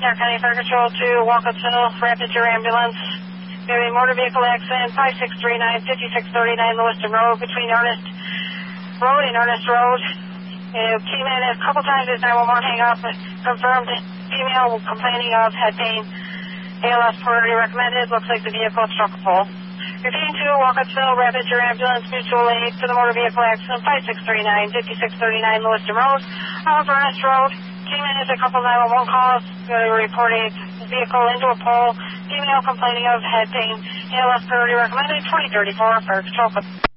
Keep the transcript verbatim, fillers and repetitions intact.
Stark County Fire Control to Walcottsville, rapid your ambulance. We have a motor vehicle accident, five six three nine, five six three nine Lewiston Road, between Ernest Road and Ernest Road. It came in a couple times as nine one one hang up, confirmed female complaining of head pain. A L S priority recommended. Looks like the vehicle struck a pole. fifteen two, Walcottsville, rapid your ambulance, mutual aid to the motor vehicle accident, five six three nine, five six three nine Lewiston Road, off Ernest Road. Came in as a couple nine one one calls, uh, reporting vehicle into a pole, female complaining of head pain. A L S priority recommended, twenty thirty-four, Fire Control.